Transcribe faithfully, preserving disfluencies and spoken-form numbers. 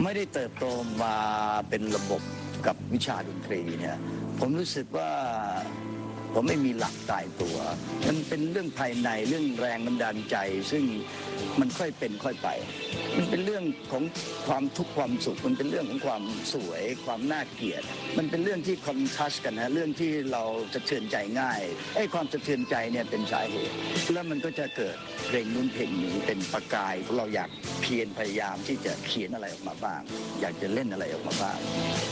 ไม่ได้เติบโตมาเป็นระบบกับวิชาดนตรีเนี่ยผมรู้สึกว่าผมไม่มีหลักตายตัวมันเป็นเรื่องภายในเรื่องแรงบันดาลใจซึ่งมันค่อยเป็นค่อยไปมันเป็นเรื่องของความทุกข์ความสุขมันเป็นเรื่องของความสวยความน่าเกลียดมันเป็นเรื่องที่คอนทราสต์กันนะเรื่องที่เราสะเทือนใจง่ายไอ้ความสะเทือนใจเนี่ยเป็นสาเหตุแล้วมันก็จะเกิดเพลงนู้นเพลงนี้เป็นประกายเราอยากเพียรพยายามที่จะเขียนอะไรออกมาบ้างอยากจะเล่นอะไรออกมาบ้าง